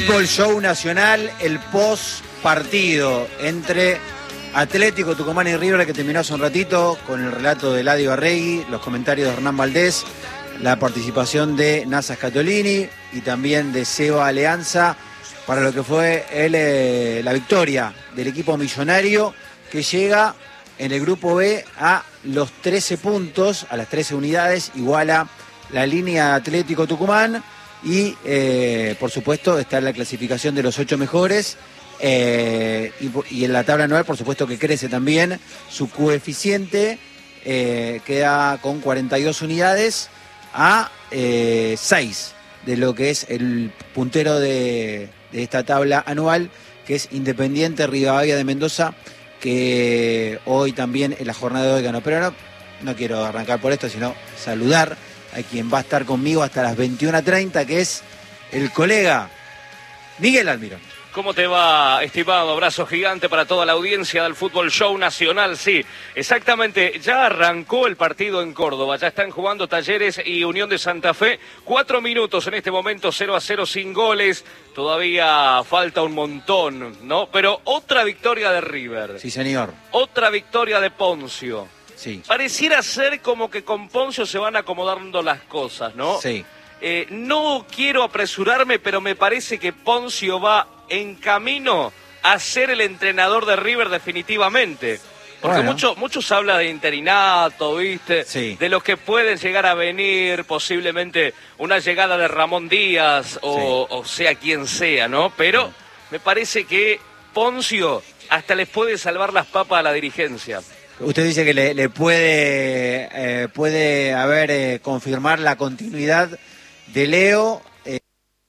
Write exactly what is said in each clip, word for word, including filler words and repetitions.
Fútbol Show Nacional, el post partido entre Atlético Tucumán y River, que terminó hace un ratito con el relato de Eladio Arregui, los comentarios de Hernán Valdés, la participación de Nasa Scatolini y también de Seba Alianza para lo que fue el, eh, la victoria del equipo millonario, que llega en el grupo B a los trece puntos, a las trece unidades, iguala la línea Atlético Tucumán y eh, por supuesto está en la clasificación de los ocho mejores. Eh, y, y en la tabla anual por supuesto que crece también su coeficiente, eh, queda con cuarenta y dos unidades a eh, seis de lo que es el puntero de, de esta tabla anual, que es Independiente Rivadavia de Mendoza, que hoy también en la jornada de hoy ganó. Pero no, no quiero arrancar por esto, sino saludar a quien va a estar conmigo hasta las veintiuna treinta, que es el colega Miguel Almirón. ¿Cómo te va, estimado? Abrazo gigante para toda la audiencia del Fútbol Show Nacional. Sí, exactamente, ya arrancó el partido en Córdoba, ya están jugando Talleres y Unión de Santa Fe. Cuatro minutos en este momento, cero a cero sin goles. Todavía falta un montón, ¿no? Pero otra victoria de River. Sí, señor. Otra victoria de Poncio. Sí. Pareciera ser como que con Poncio se van acomodando las cosas, ¿no? Sí. Eh, no quiero apresurarme, pero me parece que Poncio va en camino a ser el entrenador de River definitivamente. Porque bueno. mucho, muchos hablan de interinato, ¿viste? Sí. De los que pueden llegar a venir, posiblemente una llegada de Ramón Díaz o, sí. o sea quien sea, ¿no? Pero sí. me parece que Poncio hasta les puede salvar las papas a la dirigencia. Usted dice que le, le puede, eh, puede haber, eh, confirmar la continuidad de Leo, eh,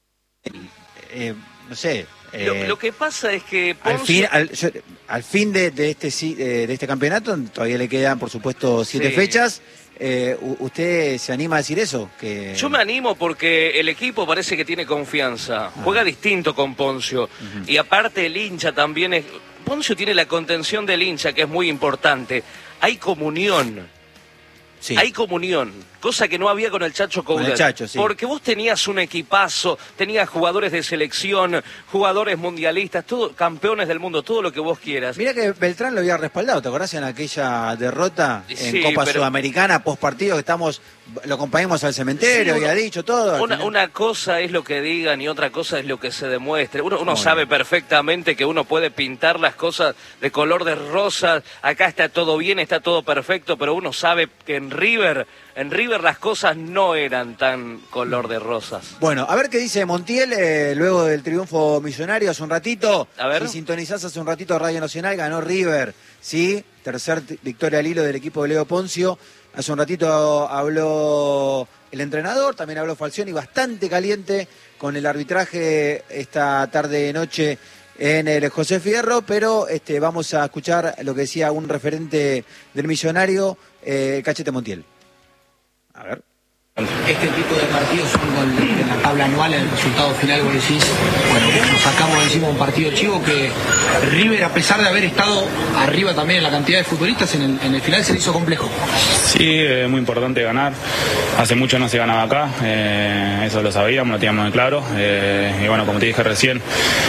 eh, no sé. Eh, lo, lo que pasa es que Poncio... al fin, al, yo, al fin de, de, este, de este campeonato todavía le quedan, por supuesto, siete sí. fechas. Eh, ¿Usted se anima a decir eso? Que... Yo me animo porque el equipo parece que tiene confianza. Ah. Juega distinto con Poncio. Uh-huh. Y aparte el hincha también es... Poncio tiene la contención del hincha, que es muy importante. Hay comunión. Sí. Hay comunión, cosa que no había con el Chacho Coudet. Con el Chacho, sí. Porque vos tenías un equipazo, tenías jugadores de selección, jugadores mundialistas, todo, campeones del mundo, todo lo que vos quieras. Mirá que Beltrán lo había respaldado, ¿te acordás en aquella derrota en sí, Copa pero... Sudamericana, post partido, que estamos, lo acompañamos al cementerio, sí, uno, había dicho todo? Una, una cosa es lo que digan y otra cosa es lo que se demuestre. Uno, uno sabe perfectamente que uno puede pintar las cosas de color de rosa, acá está todo bien, está todo perfecto, pero uno sabe que en River, en River las cosas no eran tan color de rosas. Bueno, a ver qué dice Montiel eh, luego del triunfo millonario hace un ratito. A ver. Si sintonizás hace un ratito Radio Nacional, ganó River, ¿sí? Tercer victoria al hilo del equipo de Leo Poncio. Hace un ratito habló el entrenador, también habló Falcioni, bastante caliente con el arbitraje esta tarde-noche en el José Fierro, pero este, vamos a escuchar lo que decía un referente del millonario, eh, Cachete Montiel. A ver. Este tipo de partidos son con, en la tabla anual, el resultado final, vos decís, bueno, nos sacamos encima un partido chivo que River, a pesar de haber estado arriba también en la cantidad de futbolistas, en el, en el final se le hizo complejo. Sí, es muy importante ganar. Hace mucho no se ganaba acá, eh, eso lo sabíamos, lo teníamos muy claro. Eh, y bueno, como te dije recién,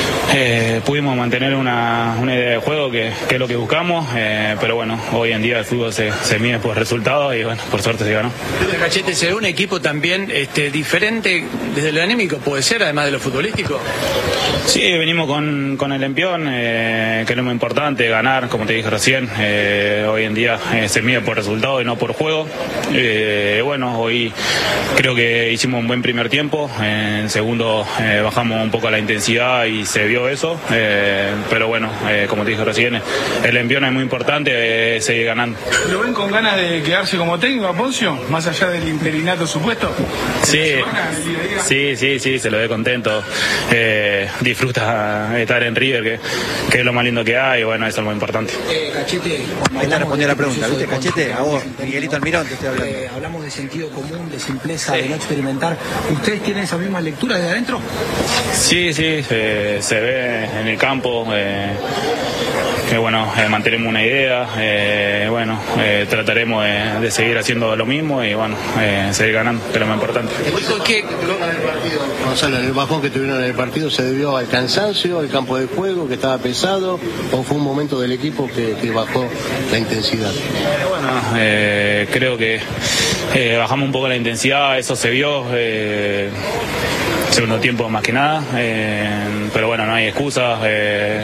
eh, pudimos mantener una, una idea de juego que, que es lo que buscamos, eh, pero bueno, hoy en día el fútbol se, se mide por resultados y bueno, por suerte se ganó. Cachete, se ve un equipo también este, diferente desde lo anímico, puede ser, además de lo futbolístico. Sí, venimos con, con el empión, eh, que es lo muy importante, ganar, como te dije recién. Eh, hoy en día eh, se mide por resultado y no por juego. Eh, bueno, hoy creo que hicimos un buen primer tiempo. En segundo eh, bajamos un poco la intensidad y se vio eso. Eh, pero bueno, eh, como te dije recién, el empión es muy importante, eh, seguir ganando. ¿Lo ven con ganas de quedarse como técnico a Poncio, más allá del interinato supuesto? Sí, sí, sí, sí, se lo ve contento. Eh, disfruta estar en River, que, que es lo más lindo que hay, y bueno, eso es lo más importante. Eh, Cachete, ahí está respondiendo la pregunta, ¿viste? Cachete, a vos, Miguelito Almirón, te estoy hablando. Eh, hablamos de sentido común, de simpleza, sí. de no experimentar. ¿Ustedes tienen esa misma lectura desde adentro? Sí, sí, se, se ve en el campo. Eh, que bueno, eh, mantenemos una idea, eh, bueno, eh, trataremos de, de seguir haciendo lo mismo y bueno, eh, seguir ganando, que es lo más importante. ¿Qué, en el partido, Gonzalo, el bajón que tuvieron en el partido se debió al cansancio, al campo de juego, que estaba pesado, o fue un momento del equipo que, que bajó la intensidad? Bueno, eh, creo que eh, bajamos un poco la intensidad, eso se vio. Eh, segundo tiempo más que nada, eh, pero bueno, no hay excusas. Eh,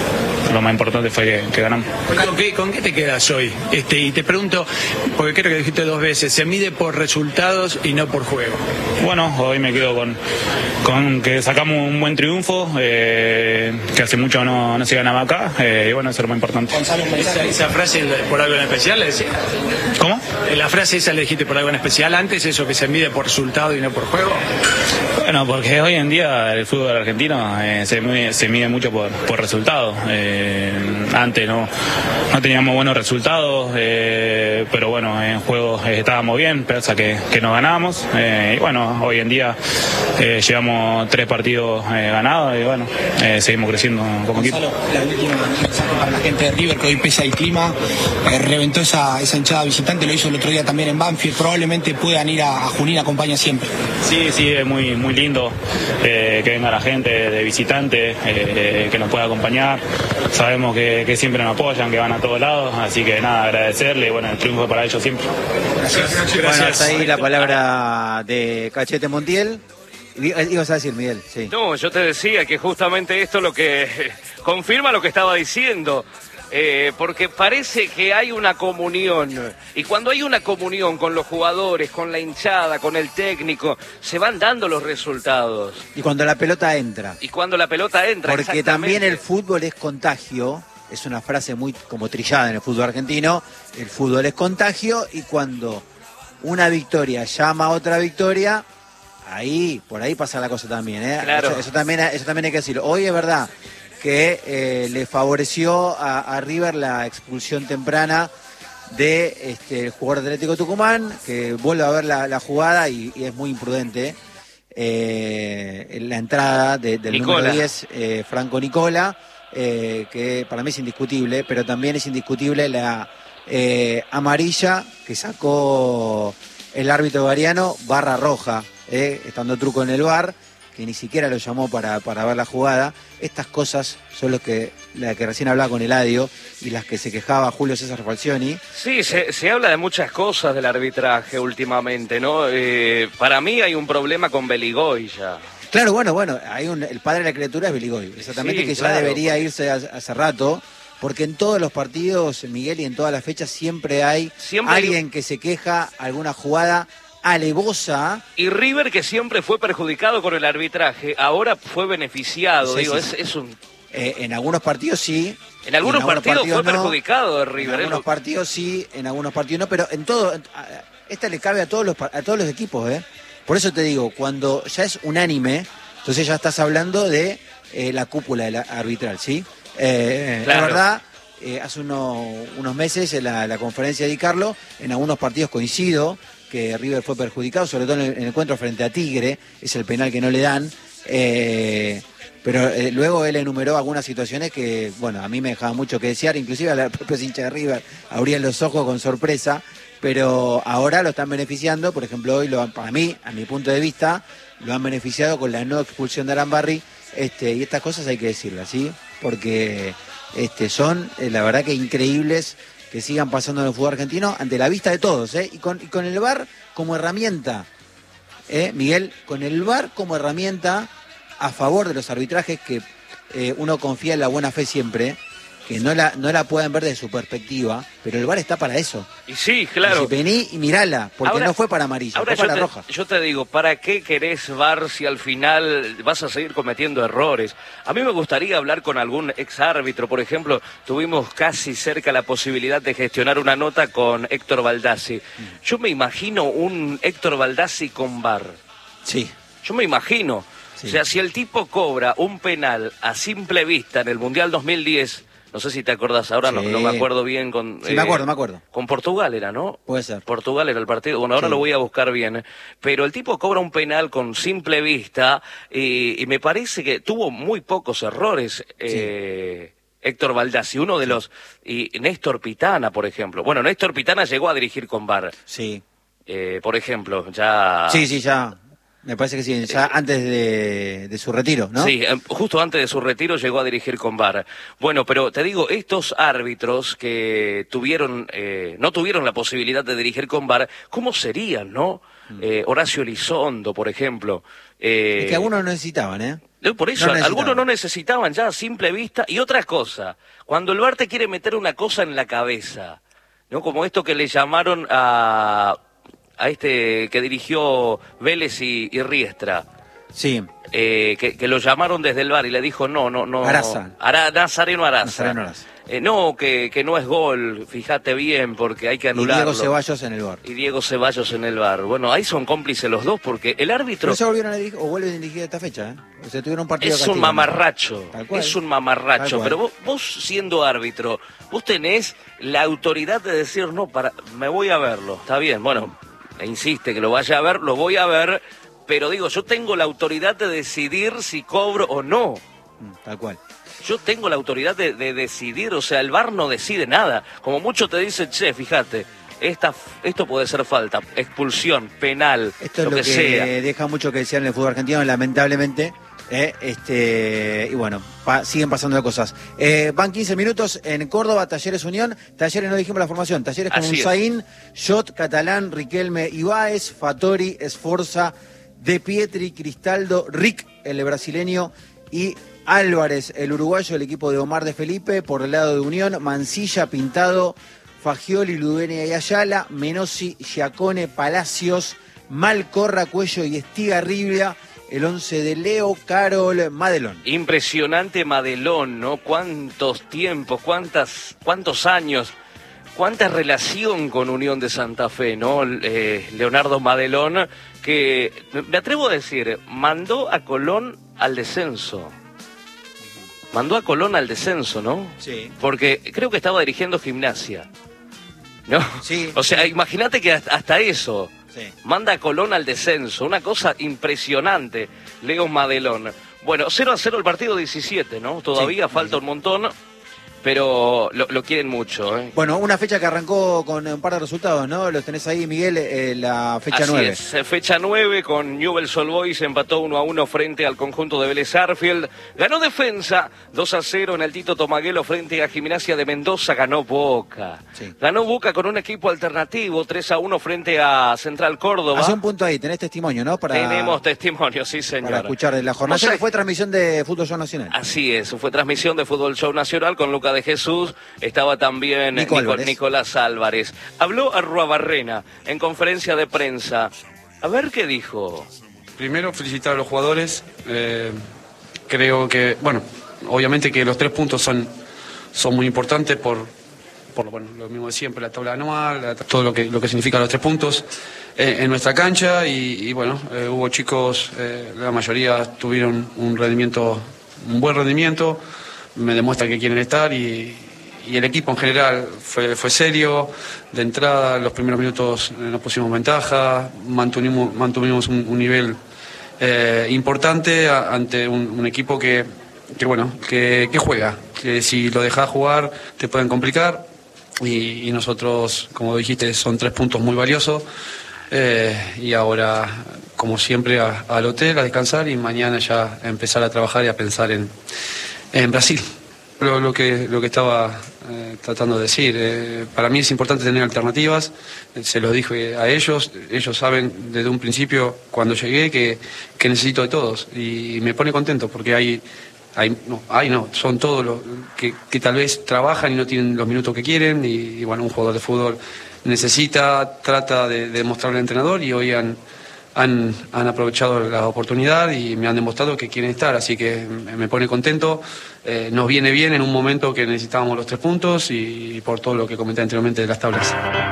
Lo más importante fue que, que ganamos. ¿Con qué, ¿Con qué te quedas hoy? Este, y te pregunto, porque creo que dijiste dos veces, se mide por resultados y no por juego. Bueno, hoy me quedo con, con que sacamos un buen triunfo, eh, que hace mucho no, no se ganaba acá, eh, y bueno, eso es lo más importante. ¿Esa, esa frase por algo en especial? ¿Es? ¿Cómo? ¿La frase esa la dijiste por algo en especial antes, eso que se mide por resultado y no por juego? Bueno, porque hoy en día el fútbol argentino eh, se, mide, se mide mucho por, por resultados. Eh, antes no, no teníamos buenos resultados, eh, pero bueno, en juegos eh, estábamos bien, pese a que, que nos ganábamos. Eh, y bueno, hoy en día eh, llevamos tres partidos eh, ganados y bueno, eh, seguimos creciendo como equipo. Gonzalo, la última mensaje para la gente de River, que hoy pesa el clima, eh, reventó esa, esa hinchada visitante, lo hizo el otro día también en Banfield, probablemente puedan ir a, a Junín, acompaña siempre. Sí, sí, es muy, muy lindo eh, que venga la gente de visitante, eh, que nos pueda acompañar. Sabemos que, que siempre nos apoyan, que van a todos lados, así que nada, agradecerle y bueno, el triunfo para ellos siempre. Gracias. Gracias. Bueno, hasta ahí la palabra de Cachete Montiel. Ibas a decir, Miguel, sí. No, yo te decía que justamente esto lo que confirma lo que estaba diciendo. Eh, porque parece que hay una comunión, y cuando hay una comunión con los jugadores, con la hinchada, con el técnico, se van dando los resultados. Y cuando la pelota entra. Y cuando la pelota entra, porque también el fútbol es contagio, es una frase muy como trillada en el fútbol argentino, el fútbol es contagio, y cuando una victoria llama a otra victoria, ahí, por ahí pasa la cosa también, ¿eh? Claro. Eso, eso también, eso también hay que decirlo. Hoy es verdad que eh, le favoreció a, a River la expulsión temprana de este, el jugador de Atlético Tucumán, que vuelve a ver la, la jugada y, y es muy imprudente. Eh, en la entrada de, del Nicola. número diez, eh, Franco Nicola, eh, que para mí es indiscutible, pero también es indiscutible la eh, amarilla que sacó el árbitro variano, barra roja, eh, estando Truco en el V A R, que ni siquiera lo llamó para, para ver la jugada. Estas cosas son los que, la que recién hablaba con Eladio y las que se quejaba Julio César Falcioni. Sí, se, se habla de muchas cosas del arbitraje últimamente, ¿no? Eh, para mí hay un problema con Beligoy ya. Claro, bueno, bueno, hay un, el padre de la criatura es Beligoy, exactamente, Sí, que claro, ya debería porque... irse hace, hace rato, porque en todos los partidos, Miguel, y en todas las fechas siempre hay Siempre alguien hay... que se queja, alguna jugada alevosa. Y River, que siempre fue perjudicado con el arbitraje, ahora fue beneficiado. Sí, Digo, sí, es, sí. es un... Eh, en algunos partidos sí. En algunos, en algunos partidos, partidos fue no, perjudicado de River. En algunos ¿eh? partidos sí, en algunos partidos no, pero en todo, esta le cabe a todos los a todos los equipos, ¿eh? Por eso te digo, cuando ya es unánime, entonces ya estás hablando de eh, la cúpula de la arbitral, ¿sí? Eh, Claro. La verdad, eh, hace uno, unos meses en la, la conferencia de Di Carlo, en algunos partidos coincido que River fue perjudicado, sobre todo en el, en el encuentro frente a Tigre, es el penal que no le dan, eh, pero eh, luego él enumeró algunas situaciones que, bueno, a mí me dejaban mucho que desear, inclusive a la propia hincha de River abrían los ojos con sorpresa, pero ahora lo están beneficiando. Por ejemplo, hoy, lo, para mí, a mi punto de vista, lo han beneficiado con la no expulsión de Arambarri, este, y estas cosas hay que decirlas, ¿sí? Porque este, son, eh, la verdad que increíbles que sigan pasando en el fútbol argentino ante la vista de todos, ¿eh? Y con, y con el V A R como herramienta, ¿eh? Miguel, con el V A R como herramienta a favor de los arbitrajes, que eh, uno confía en la buena fe siempre, que no la, no la pueden ver desde su perspectiva, pero el V A R está para eso. Y sí, claro. Y si vení y mirala, porque Ahora, no fue para amarilla, ahora fue para yo te, roja. Yo te digo, ¿para qué querés V A R si al final vas a seguir cometiendo errores? A mí me gustaría hablar con algún exárbitro, por ejemplo, tuvimos casi cerca la posibilidad de gestionar una nota con Héctor Baldassi. Yo me imagino un Héctor Baldassi con V A R. Sí. Yo me imagino. Sí. O sea, si el tipo cobra un penal a simple vista en el Mundial dos mil diez... No sé si te acordás ahora, sí. no, no me acuerdo bien con... Sí, eh, me acuerdo, me acuerdo. Con Portugal era, ¿no? Puede ser. Portugal era el partido. Bueno, ahora sí. Lo voy a buscar bien. Pero el tipo cobra un penal con simple vista y, y me parece que tuvo muy pocos errores. Eh, sí. Héctor Baldassi, uno de sí. los... Y Néstor Pitana, por ejemplo. Bueno, Néstor Pitana llegó a dirigir con V A R. Sí. Eh, por ejemplo, ya... Sí, sí, ya... Me parece que sí, ya antes de, de su retiro, ¿no? Sí, justo antes de su retiro llegó a dirigir con V A R. Bueno, pero te digo, estos árbitros que tuvieron, eh, no tuvieron la posibilidad de dirigir con V A R, ¿cómo serían, no? Mm. Eh, Horacio Elizondo, por ejemplo. Eh, es que algunos no necesitaban, ¿eh? Por eso, no algunos no necesitaban ya a simple vista. Y otra cosa, cuando el V A R te quiere meter una cosa en la cabeza, ¿no? Como esto que le llamaron a... a este que dirigió Vélez y, y Riestra. Sí. Eh, que, que lo llamaron desde el V A R y le dijo, no, no, no. Araza. Ara, Nazareno Araza. Nazareno Araza. Eh, no, que, que no es gol, fíjate bien, porque hay que anularlo. Y Diego Ceballos en el V A R. Y Diego Ceballos en el V A R. Bueno, ahí son cómplices los dos, porque el árbitro... No se volvieron a dirigir, o vuelven a dirigir esta fecha, ¿eh? O sea, tuvieron un partido Es de castigo, un mamarracho, ¿no? es un mamarracho. Pero vos, vos siendo árbitro, vos tenés la autoridad de decir, no, para, me voy a verlo. Está bien, bueno... insiste que lo vaya a ver, lo voy a ver, pero digo, yo tengo la autoridad de decidir si cobro o no. Tal cual. Yo tengo la autoridad de, de decidir, o sea, el V A R no decide nada. Como muchos te dicen, che, fíjate, esta, esto puede ser falta, expulsión, penal, esto lo, es lo que, que sea. Deja mucho que desear en el fútbol argentino, lamentablemente. Eh, este y bueno, pa, siguen pasando cosas. Eh, van quince minutos en Córdoba, Talleres Unión. Talleres no dijimos la formación. Talleres con Unzaín, Jot, Catalán, Riquelme, Ibáez, Fattori, Esforza, De Pietri, Cristaldo, Rick, el brasileño, y Álvarez, el uruguayo, el equipo de Omar de Felipe. Por el lado de Unión, Mancilla, Pintado, Fagioli, Ludenia y Ayala, Menossi, Giacone, Palacios, Malcorra, Cuello y Estigarribia. El once de Leo, Carol, Madelón. Impresionante Madelón, ¿no? Cuántos tiempos, cuántas, cuántos años, cuánta relación con Unión de Santa Fe, ¿no? Eh, Leonardo Madelón, que me atrevo a decir, mandó a Colón al descenso. Mandó a Colón al descenso, ¿no? Sí. Porque creo que estaba dirigiendo Gimnasia, ¿no? Sí. O sea, imagínate que hasta, hasta eso... Sí. Manda a Colón al descenso, una cosa impresionante, Leo Madelón. Bueno, cero a cero el partido diecisiete, ¿no? Todavía sí, falta sí. un montón, pero lo, lo quieren mucho, ¿eh? Bueno, una fecha que arrancó con un par de resultados, ¿no? Los tenés ahí, Miguel, eh, la fecha Así nueve. Es, fecha nueve con Newell's Old Boys, empató uno a uno frente al conjunto de Vélez Sarsfield. Ganó Defensa dos a cero en el Tito Tomaguelo frente a Gimnasia de Mendoza, ganó Boca. Sí. Ganó Boca con un equipo alternativo, tres a uno frente a Central Córdoba. Hace un punto ahí, tenés testimonio, ¿no? Para... Tenemos testimonio, sí señor. Para escuchar de la jornada. O sea, fue transmisión de Fútbol Show Nacional. Así es, fue transmisión de Fútbol Show Nacional con Luca de Jesús, estaba también Nico Nico, Álvarez. Nicolás Álvarez. Habló Arruabarrena en conferencia de prensa. A ver qué dijo. Primero, felicitar a los jugadores. Eh, creo que, bueno, obviamente que los tres puntos son, son muy importantes por, por lo, bueno, lo mismo de siempre, la tabla anual, la, todo lo que, lo que significan los tres puntos eh, en nuestra cancha. Y, y bueno, eh, hubo chicos, eh, la mayoría tuvieron un rendimiento, un buen rendimiento. Me demuestra que quieren estar y, y el equipo en general fue, fue serio. De entrada, los primeros minutos nos pusimos ventaja, mantuvimos, mantuvimos un, un nivel eh, importante a, ante un, un equipo que, que bueno, que, que juega, que si lo dejas jugar te pueden complicar y, y nosotros, como dijiste, son tres puntos muy valiosos. Eh, y ahora, como siempre, a, al hotel, a descansar y mañana ya empezar a trabajar y a pensar en En Brasil. Lo, lo, que, lo que estaba eh, tratando de decir, eh, para mí es importante tener alternativas, eh, se lo dije a ellos, ellos saben desde un principio cuando llegué que, que necesito de todos y me pone contento porque hay, hay no, hay no, son todos los que, que tal vez trabajan y no tienen los minutos que quieren y, y bueno, un jugador de fútbol necesita, trata de, de mostrarle al entrenador y hoy han Han, han aprovechado la oportunidad y me han demostrado que quieren estar, así que me pone contento. Eh, nos viene bien en un momento que necesitábamos los tres puntos y, y por todo lo que comenté anteriormente de las tablas.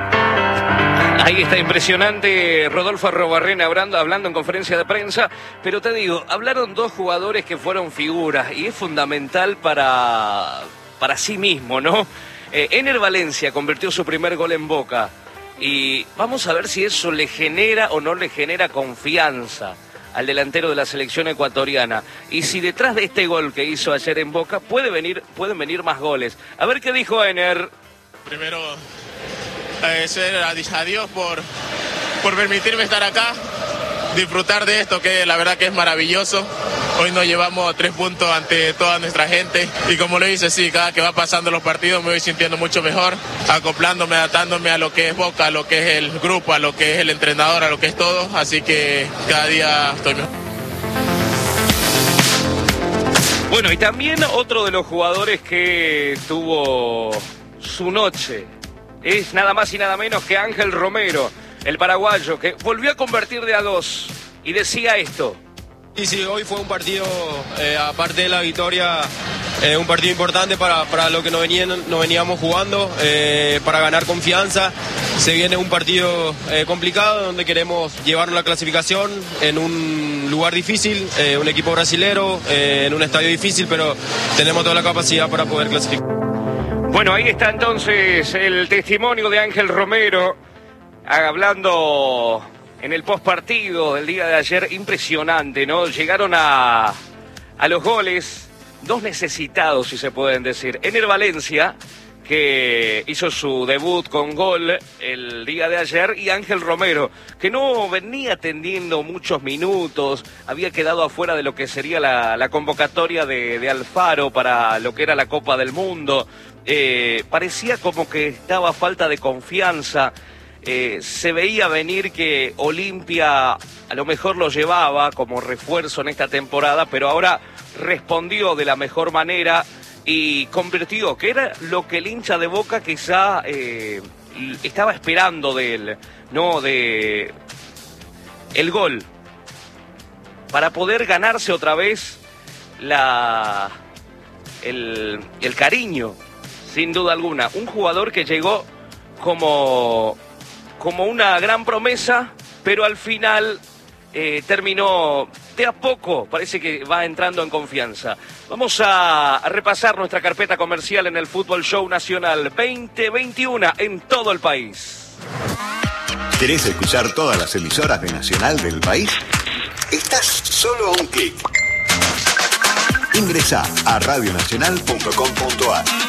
Ahí está impresionante Rodolfo Arruabarrena hablando, hablando en conferencia de prensa, pero te digo, hablaron dos jugadores que fueron figuras y es fundamental para, para sí mismo, ¿no? Eh, Ener Valencia convirtió su primer gol en Boca. Y vamos a ver si eso le genera o no le genera confianza al delantero de la selección ecuatoriana. Y si detrás de este gol que hizo ayer en Boca puede venir, pueden venir más goles. A ver qué dijo Ener. Primero, agradecer a Dios por, por permitirme estar acá. disfrutar de esto, que la verdad que es maravilloso. Hoy nos llevamos tres puntos ante toda nuestra gente y como lo dice, sí, cada que va pasando los partidos me voy sintiendo mucho mejor, acoplándome, adaptándome a lo que es Boca, a lo que es el grupo, a lo que es el entrenador, a lo que es todo, así que cada día estoy mejor. Bueno, y también otro de los jugadores que tuvo su noche es nada más y nada menos que Ángel Romero, el paraguayo, que volvió a convertir de a dos y decía esto. Sí, sí, hoy fue un partido, eh, aparte de la victoria, eh, un partido importante para, para lo que nos, venían, nos veníamos jugando, eh, para ganar confianza. Se viene un partido eh, complicado donde queremos llevarnos la clasificación en un lugar difícil, eh, un equipo brasilero, eh, en un estadio difícil, pero tenemos toda la capacidad para poder clasificar. Bueno, ahí está entonces el testimonio de Ángel Romero, hablando en el postpartido del día de ayer. Impresionante, ¿no? Llegaron a, a los goles, dos necesitados, si se pueden decir. Ener Valencia, que hizo su debut con gol el día de ayer, y Ángel Romero, que no venía teniendo muchos minutos, había quedado afuera de lo que sería la, la convocatoria de, de Alfaro para lo que era la Copa del Mundo. Eh, parecía como que estaba falta de confianza. Eh, se veía venir que Olimpia a lo mejor lo llevaba como refuerzo en esta temporada, pero ahora respondió de la mejor manera y convirtió, que era lo que el hincha de Boca quizá eh, estaba esperando de él, ¿no? De el gol, para poder ganarse otra vez la el, el cariño, sin duda alguna. Un jugador que llegó como... como una gran promesa, pero al final eh, terminó de a poco, parece que va entrando en confianza. Vamos a, a repasar nuestra carpeta comercial en el Fútbol Show Nacional veinte veintiuno en todo el país. ¿Querés escuchar todas las emisoras de Nacional del país? Estás solo a un clic. Ingresá a radio nacional punto com punto a r.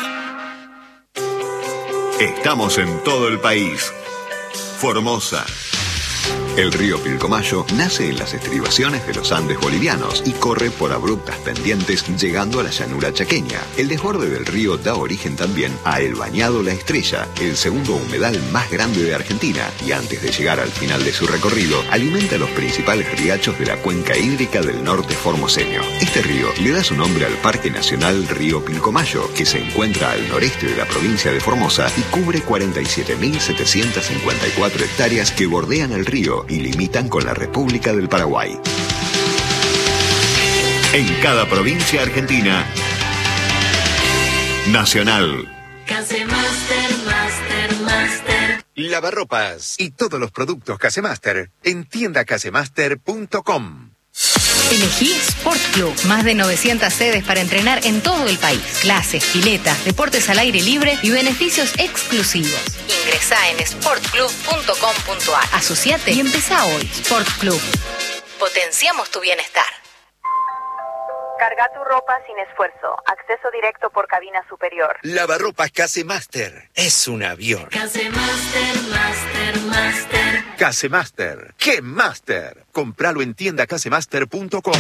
Estamos en todo el país. Formosa. El río Pilcomayo nace en las estribaciones de los Andes bolivianos y corre por abruptas pendientes llegando a la llanura chaqueña. El desborde del río da origen también a El Bañado La Estrella, el segundo humedal más grande de Argentina, y antes de llegar al final de su recorrido, alimenta los principales riachos de la cuenca hídrica del norte formoseño. Este río le da su nombre al Parque Nacional Río Pilcomayo, que se encuentra al noreste de la provincia de Formosa y cubre cuarenta y siete mil setecientas cincuenta y cuatro hectáreas que bordean el río y limitan con la República del Paraguay. En cada provincia argentina, Nacional. Casemaster, Master, Master. Lavarropas y todos los productos Casemaster en tienda casemaster punto com. Elegí Sport Club. Más de novecientas sedes para entrenar en todo el país. Clases, piletas, deportes al aire libre y beneficios exclusivos. Ingresá en sport club punto com punto a r. Asociate y empezá hoy. Sport Club. Potenciamos tu bienestar. Carga tu ropa sin esfuerzo. Acceso directo por cabina superior. Lavarropas Casemaster. Es un avión. Casemaster, Master, Master. Casemaster. ¡Qué Master! Compralo en tienda casemaster punto com.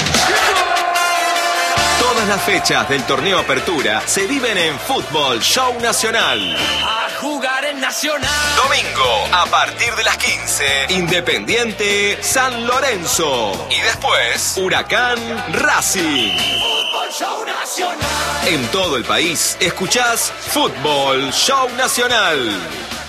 Todas las fechas del torneo Apertura se viven en Fútbol Show Nacional. A jugar en Nacional. Domingo, a partir de las quince, Independiente San Lorenzo. Y después, Huracán Racing. Fútbol Show Nacional. En todo el país, escuchás Fútbol Show Nacional.